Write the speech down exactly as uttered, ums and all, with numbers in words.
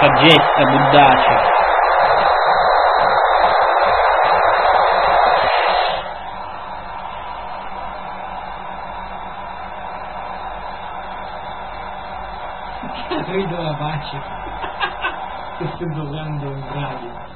saggezza, buddace. Rido la pace. Sto giocando in radio.